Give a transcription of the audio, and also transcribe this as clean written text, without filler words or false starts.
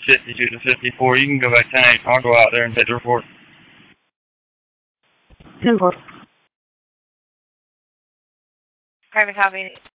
52 to 54. You can go back 10-8. I'll go out there and take the report. 10-4. Private copy.